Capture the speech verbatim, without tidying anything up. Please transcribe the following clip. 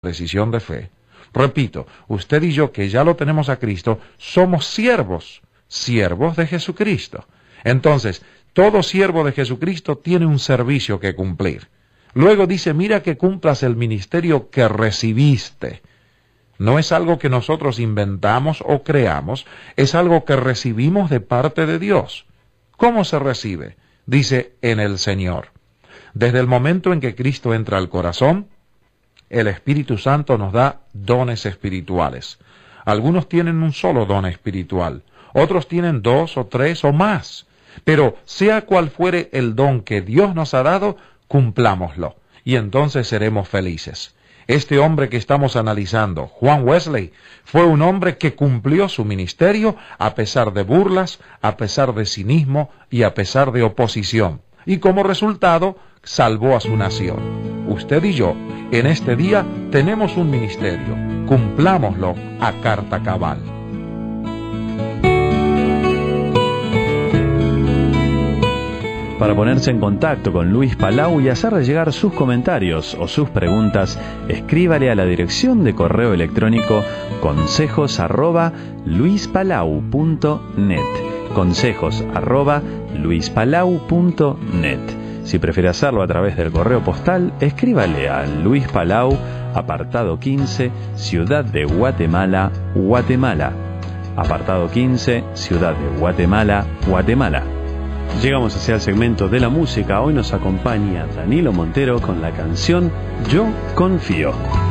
decisión de fe. Repito, usted y yo que ya lo tenemos a Cristo, somos siervos, siervos de Jesucristo. Entonces, todo siervo de Jesucristo tiene un servicio que cumplir. Luego dice, mira que cumplas el ministerio que recibiste. No es algo que nosotros inventamos o creamos, es algo que recibimos de parte de Dios. ¿Cómo se recibe? Dice, en el Señor. Desde el momento en que Cristo entra al corazón, el Espíritu Santo nos da dones espirituales. Algunos tienen un solo don espiritual, otros tienen dos o tres o más. Pero sea cual fuere el don que Dios nos ha dado, cumplámoslo, y entonces seremos felices. Este hombre que estamos analizando, Juan Wesley, fue un hombre que cumplió su ministerio a pesar de burlas, a pesar de cinismo y a pesar de oposición. Y como resultado, salvó a su nación. Usted y yo, en este día, tenemos un ministerio. Cumplámoslo a carta cabal. Para ponerse en contacto con Luis Palau y hacerle llegar sus comentarios o sus preguntas, escríbale a la dirección de correo electrónico consejos arroba luispalau punto net. Consejos arroba luispalau punto net. Si prefiere hacerlo a través del correo postal, escríbale a Luis Palau, apartado quince, Ciudad de Guatemala, Guatemala. Apartado quince, Ciudad de Guatemala, Guatemala. Llegamos hacia el segmento de la música. Hoy nos acompaña Danilo Montero con la canción Yo Confío.